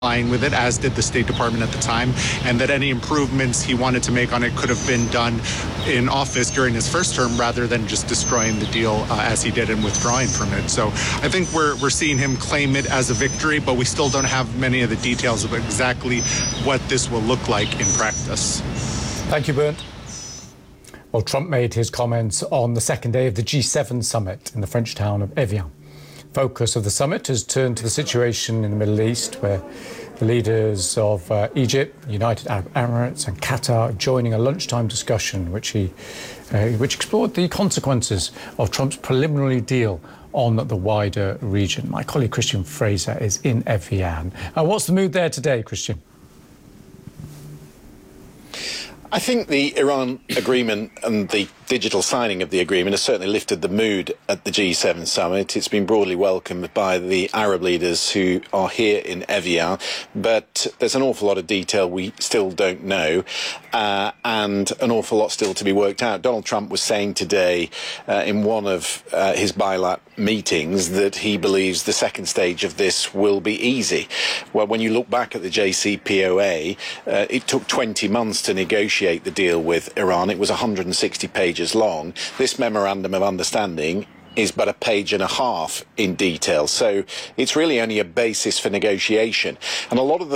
line with it, as did the State Department at the time, and that any improvements he wanted to make on it could have been done in office during his first term rather than just destroying the deal as he did and withdrawing from it. So I think we're seeing him claim it as a victory, but we still don't have many of the details of exactly what this will look like in practice. Thank you, Bernd. Well, Trump made his comments on the second day of the G7 summit in the French town of Evian. Focus of the summit has turned to the situation in the Middle East, where the leaders of Egypt, United Arab Emirates and Qatar are joining a lunchtime discussion which explored the consequences of Trump's preliminary deal on the wider region. My colleague Christian Fraser is in Evian. What's the mood there today, Christian? I think the Iran agreement and the digital signing of the agreement has certainly lifted the mood at the G7 summit. It's been broadly welcomed by the Arab leaders who are here in Evian, but there's an awful lot of detail we still don't know, and an awful lot still to be worked out. Donald Trump was saying today in one of his bilateral meetings that he believes the second stage of this will be easy. Well, when you look back at the JCPOA, it took 20 months to negotiate the deal with Iran. It was 160 pages long. This memorandum of understanding is but a page and a half in detail. So it's really only a basis for negotiation. And a lot of the